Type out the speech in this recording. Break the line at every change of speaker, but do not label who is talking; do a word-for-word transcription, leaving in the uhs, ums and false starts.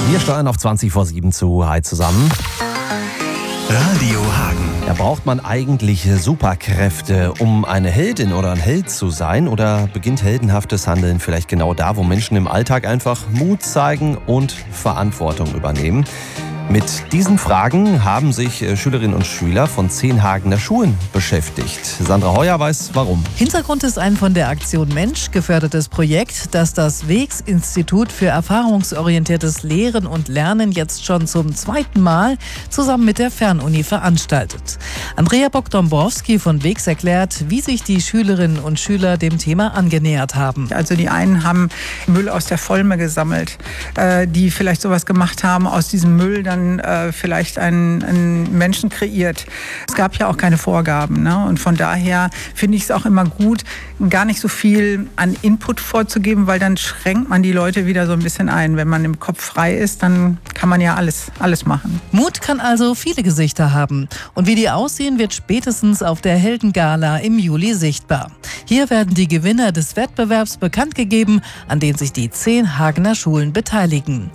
Wir steuern auf zwanzig vor sieben zu. Hi zusammen.
Radio Hagen.
Ja, braucht man eigentlich Superkräfte, um eine Heldin oder ein Held zu sein? Oder beginnt heldenhaftes Handeln vielleicht genau da, wo Menschen im Alltag einfach Mut zeigen und Verantwortung übernehmen? Mit diesen Fragen haben sich Schülerinnen und Schüler von zehn Hagener Schulen beschäftigt. Sandra Heuer weiß, warum.
Hintergrund ist ein von der Aktion Mensch gefördertes Projekt, das das Wegs-Institut für erfahrungsorientiertes Lehren und Lernen jetzt schon zum zweiten Mal zusammen mit der Fernuni veranstaltet. Andrea Bock-Dombrowski von Wegs erklärt, wie sich die Schülerinnen und Schüler dem Thema angenähert haben.
Also die einen haben Müll aus der Volme gesammelt, die vielleicht sowas gemacht haben, aus diesem Müll dann äh, vielleicht einen, einen Menschen kreiert. Es gab ja auch keine Vorgaben, ne? Und von daher finde ich es auch immer gut, gar nicht so viel an Input vorzugeben, weil dann schränkt man die Leute wieder so ein bisschen ein. Wenn man im Kopf frei ist, dann kann man ja alles, alles machen.
Mut kann also viele Gesichter haben. Und wie die aussehen, wird spätestens auf der Heldengala im Juli sichtbar. Hier werden die Gewinner des Wettbewerbs bekannt gegeben, an dem sich die zehn Hagener Schulen beteiligen.